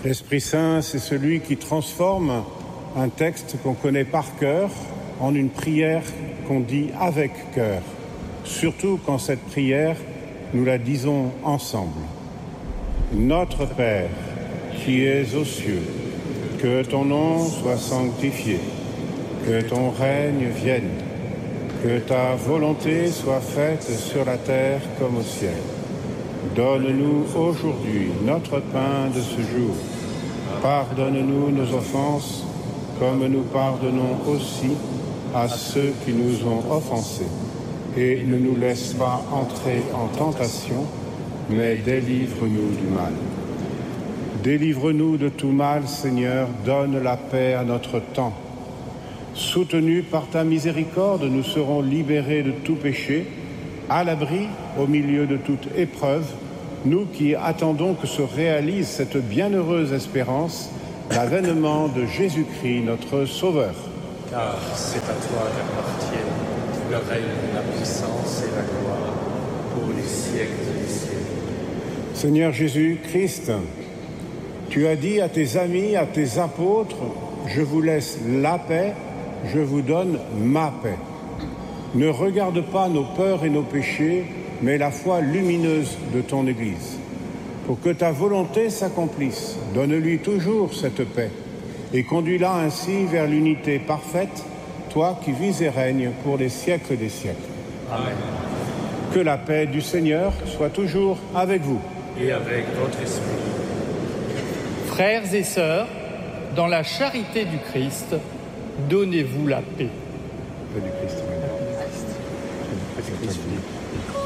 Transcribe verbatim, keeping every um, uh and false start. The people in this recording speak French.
L'Esprit Saint, c'est celui qui transforme un texte qu'on connaît par cœur en une prière qu'on dit avec cœur, surtout quand cette prière, nous la disons ensemble. Notre Père, qui es aux cieux, que ton nom soit sanctifié, que ton règne vienne, que ta volonté soit faite sur la terre comme au ciel. Donne-nous aujourd'hui notre pain de ce jour. Pardonne-nous nos offenses, comme nous pardonnons aussi à ceux qui nous ont offensés. Et ne nous laisse pas entrer en tentation, mais délivre-nous du mal. Délivre-nous de tout mal, Seigneur, donne la paix à notre temps. Soutenus par ta miséricorde, nous serons libérés de tout péché, à l'abri, au milieu de toute épreuve, nous qui attendons que se réalise cette bienheureuse espérance, l'avènement de Jésus-Christ, notre Sauveur. Car c'est à toi qu'appartiennent le règne, la puissance et la gloire, pour les siècles des siècles. Seigneur Jésus-Christ, tu as dit à tes amis, à tes apôtres, je vous laisse la paix, je vous donne ma paix. Ne regarde pas nos peurs et nos péchés, mais la foi lumineuse de ton Église. Pour que ta volonté s'accomplisse, donne-lui toujours cette paix et conduis-la ainsi vers l'unité parfaite, toi qui vis et règnes pour les siècles des siècles. Amen. Que la paix du Seigneur soit toujours avec vous. Et avec votre esprit. Frères et sœurs, dans la charité du Christ, donnez-vous la paix. Paix du Christ. Paix du Christ.